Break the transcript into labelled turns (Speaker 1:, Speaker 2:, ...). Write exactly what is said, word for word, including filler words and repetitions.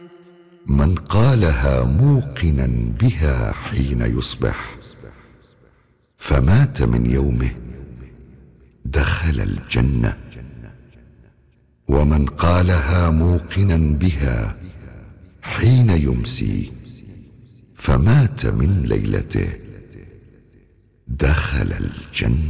Speaker 1: من قالها موقنا بها حين يصبح فمات من يومه دخل الجنة، ومن قالها موقنا بها حين يمسي فمات من ليلته دخل الجنة.